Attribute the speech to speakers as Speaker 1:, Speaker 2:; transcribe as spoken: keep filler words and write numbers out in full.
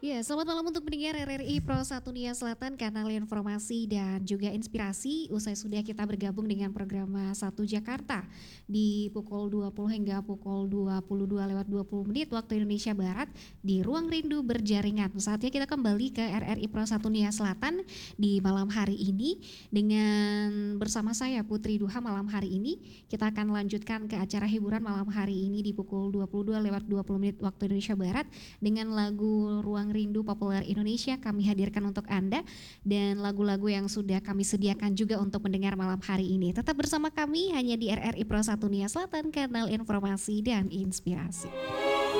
Speaker 1: Ya, selamat malam untuk pendengar R R I Pro satu Nia Selatan, kanal informasi dan juga inspirasi. Usai sudah kita bergabung dengan program Satu Jakarta di pukul dua puluh hingga pukul dua puluh dua lewat dua puluh menit waktu Indonesia Barat di Ruang Rindu Berjaringan. Saatnya kita kembali ke R R I Pro satu Nia Selatan di malam hari ini dengan bersama saya Putri Duha. Malam hari ini kita akan lanjutkan ke acara hiburan malam hari ini di pukul dua puluh dua lewat dua puluh menit waktu Indonesia Barat dengan lagu Ruang Rindu Populer Indonesia kami hadirkan untuk Anda dan lagu-lagu yang sudah kami sediakan juga untuk mendengar malam hari ini. Tetap bersama kami hanya di R R I Pro satu Nia Selatan, kanal informasi dan inspirasi.